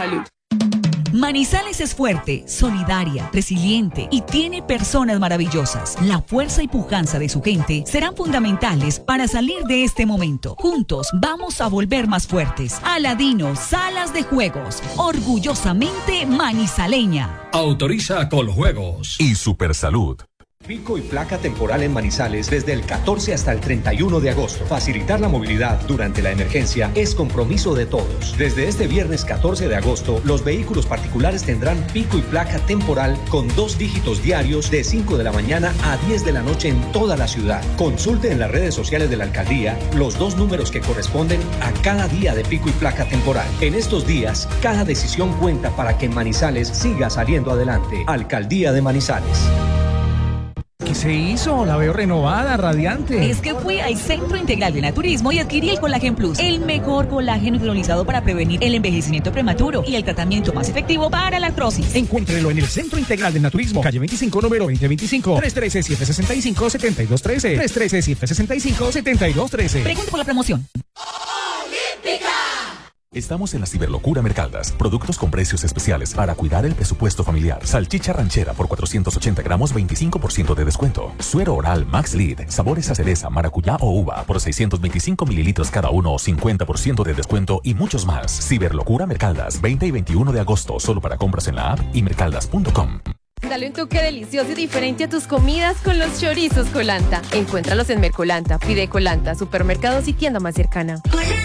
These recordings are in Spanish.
Salud. Manizales es fuerte, solidaria, resiliente y tiene personas maravillosas. La fuerza y pujanza de su gente serán fundamentales para salir de este momento. Juntos vamos a volver más fuertes. Aladino, salas de juegos, orgullosamente manizaleña. Autoriza Coljuegos y Supersalud. Pico y placa temporal en Manizales desde el 14 hasta el 31 de agosto. Facilitar la movilidad durante la emergencia es compromiso de todos. Desde este viernes 14 de agosto, los vehículos particulares tendrán pico y placa temporal con 2 dígitos diarios de 5 de la mañana a 10 de la noche en toda la ciudad. Consulte en las redes sociales de la alcaldía los 2 números que corresponden a cada día de pico y placa temporal. En estos días, cada decisión cuenta para que Manizales siga saliendo adelante. Alcaldía de Manizales. ¿Qué se hizo? La veo renovada, radiante. Es que fui al Centro Integral de Naturismo y adquirí el Collagen Plus, el mejor colágeno hidrolizado para prevenir el envejecimiento prematuro y el tratamiento más efectivo para la artrosis. Encuéntrelo en el Centro Integral de Naturismo, calle 25, número 2025, 313-765-7213, 313-765-7213. Pregunta por la promoción. ¡Olímpica! Estamos en la Ciberlocura Mercaldas. Productos con precios especiales para cuidar el presupuesto familiar. Salchicha ranchera por 480 gramos, 25% de descuento. Suero oral Max Lead, sabores a cereza, maracuyá o uva por 625 mililitros cada uno, 50% de descuento y muchos más. Ciberlocura Mercaldas, 20 y 21 de agosto, solo para compras en la app y mercaldas.com. Dale un toque delicioso y diferente a tus comidas con los chorizos Colanta. Encuéntralos en Mercolanta, pide Colanta, supermercados y tienda más cercana.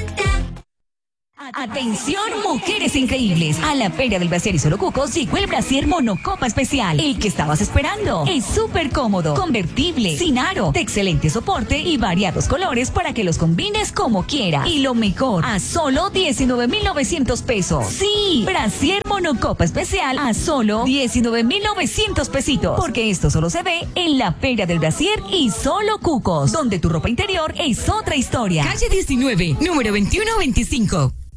Atención, mujeres increíbles. A la Feria del Brasier y Solo Cucos llegó el Brasier Monocopa Especial. El que estabas esperando. Es súper cómodo, convertible, sin aro, de excelente soporte y variados colores para que los combines como quieras. Y lo mejor, a solo 19,900 pesos. Sí, Brasier Monocopa Especial a solo 19,900 pesitos. Porque esto solo se ve en la Feria del Brasier y Solo Cucos, donde tu ropa interior es otra historia. Calle 19, número 2125.